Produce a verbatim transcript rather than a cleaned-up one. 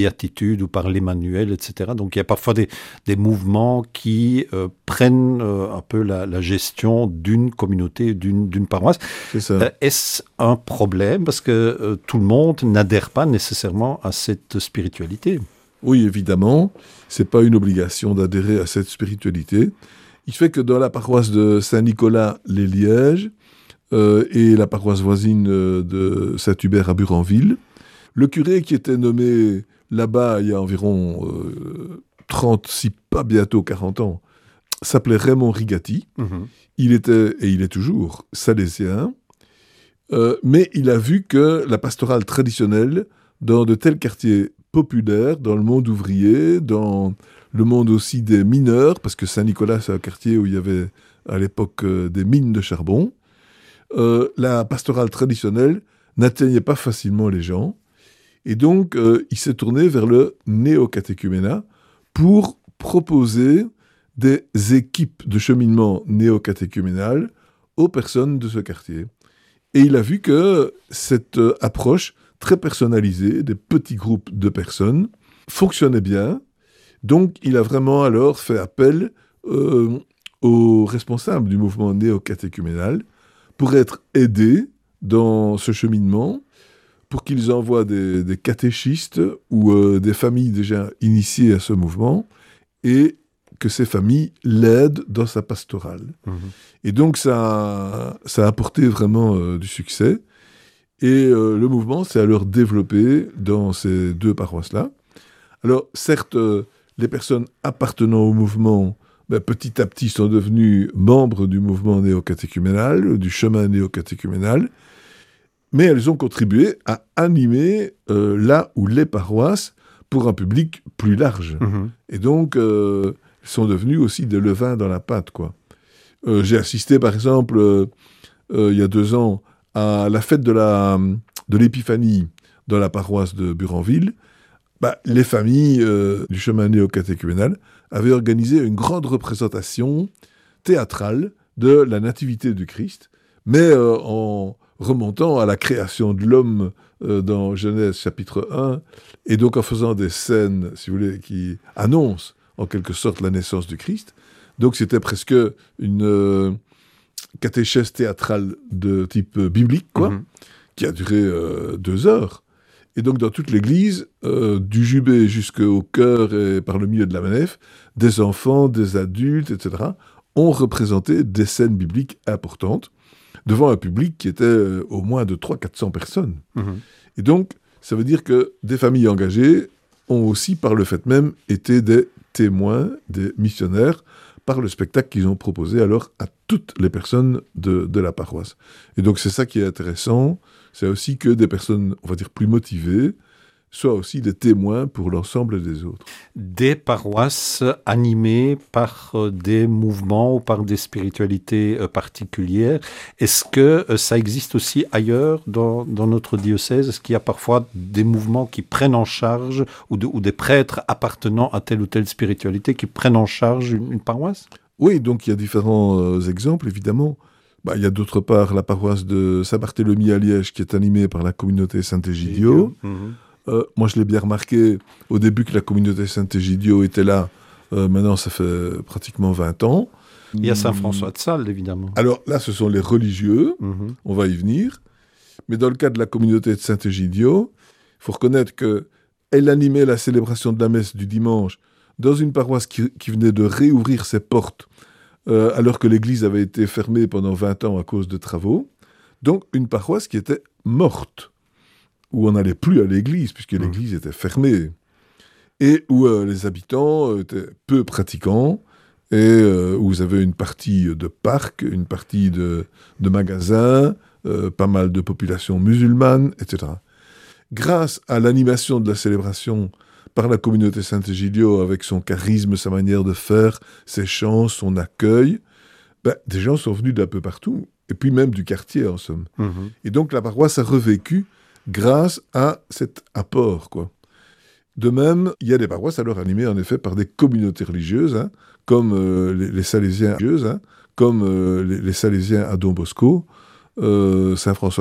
béatitude ou par l'Emmanuel, et cetera. Donc il y a parfois des, des mouvements qui euh, prennent euh, un peu la, la gestion d'une communauté, d'une, d'une paroisse. C'est ça. Euh, est-ce un problème parce que euh, tout le monde n'adhère pas nécessairement à cette spiritualité? Oui, évidemment, c'est pas une obligation d'adhérer à cette spiritualité. Il fait que dans la paroisse de Saint-Nicolas-les-Lièges euh, et la paroisse voisine euh, de Saint-Hubert à Buranville, le curé qui était nommé là-bas il y a environ euh, trente-six, pas bientôt quarante ans, s'appelait Raymond Rigatti. Mmh. Il était, et il est toujours, salésien, euh, mais il a vu que la pastorale traditionnelle, dans de tels quartiers populaires, dans le monde ouvrier, dans le monde aussi des mineurs, parce que Saint-Nicolas, c'est un quartier où il y avait à l'époque euh, des mines de charbon, euh, la pastorale traditionnelle n'atteignait pas facilement les gens. Et donc, euh, il s'est tourné vers le néocatéchuménat pour proposer des équipes de cheminement néocatéchuménal aux personnes de ce quartier. Et il a vu que cette euh, approche très personnalisée, des petits groupes de personnes, fonctionnait bien. Donc, il a vraiment alors fait appel euh, aux responsables du mouvement néocatéchuménal pour être aidés dans ce cheminement, pour qu'ils envoient des, des catéchistes ou euh, des familles déjà initiées à ce mouvement, et que ces familles l'aident dans sa pastorale. Mmh. Et donc, ça, ça a apporté vraiment euh, du succès. Et euh, le mouvement s'est alors développé dans ces deux paroisses-là. Alors, certes, euh, les personnes appartenant au mouvement, ben, petit à petit, sont devenues membres du mouvement néocatéchuménal, du chemin néocatéchuménal, mais elles ont contribué à animer euh, là où les paroisses pour un public plus large. Mmh. Et donc, euh, elles sont devenues aussi des levains dans la pâte, quoi. Euh, j'ai assisté, par exemple, euh, euh, il y a deux ans, à la fête de, la, de l'Épiphanie dans la paroisse de Buranville. Bah, les familles euh, du chemin néocatéchuménal avaient organisé une grande représentation théâtrale de la Nativité du Christ, mais euh, en remontant à la création de l'homme euh, dans Genèse chapitre un, et donc en faisant des scènes, si vous voulez, qui annoncent en quelque sorte la naissance du Christ. Donc c'était presque une euh, catéchèse théâtrale de type euh, biblique, quoi, mmh. qui a duré euh, deux heures. Et donc dans toute l'église, euh, du jubé jusqu'au chœur et par le milieu de la manef, des enfants, des adultes, et cetera, ont représenté des scènes bibliques importantes, devant un public qui était euh, au moins de trois cents à quatre cents personnes. Mmh. Et donc, ça veut dire que des familles engagées ont aussi, par le fait même, été des témoins, des missionnaires, par le spectacle qu'ils ont proposé alors à toutes les personnes de, de la paroisse. Et donc, c'est ça qui est intéressant, c'est aussi que des personnes, on va dire, plus motivées, soient aussi des témoins pour l'ensemble des autres. Des paroisses animées par euh, des mouvements ou par des spiritualités euh, particulières. Est-ce que euh, ça existe aussi ailleurs dans, dans notre diocèse? Est-ce qu'il y a parfois des mouvements qui prennent en charge ou, de, ou des prêtres appartenant à telle ou telle spiritualité qui prennent en charge une, une paroisse? Oui, donc il y a différents euh, exemples, évidemment. Bah, il y a d'autre part la paroisse de Saint-Barthélemy à Liège qui est animée par la communauté Saint-Égidio. Mmh. Euh, moi, je l'ai bien remarqué au début que la communauté Saint-Égidio était là. Euh, maintenant, ça fait pratiquement vingt ans. Il y a Saint-François de Sales, évidemment. Alors là, ce sont les religieux. Mmh. On va y venir. Mais dans le cas de la communauté de Saint-Égidio, il faut reconnaître qu'elle animait la célébration de la messe du dimanche dans une paroisse qui, qui venait de réouvrir ses portes euh, alors que l'église avait été fermée pendant vingt ans à cause de travaux. Donc, une paroisse qui était morte, où on n'allait plus à l'église, puisque l'église était fermée, et où euh, les habitants étaient peu pratiquants, et euh, où vous avez une partie de parcs, une partie de, de magasins, euh, pas mal de populations musulmanes, et cetera. Grâce à l'animation de la célébration par la communauté Saint-Égidio, avec son charisme, sa manière de faire, ses chants, son accueil, ben, des gens sont venus d'un peu partout, et puis même du quartier, en somme. Mmh. Et donc la paroisse a revécu grâce à cet apport, quoi. De même, il y a des paroisses alors animées en effet par des communautés religieuses, hein, comme euh, les, les Salésiens, hein, comme euh, les, les Salésiens à Don Bosco, euh, Saint-François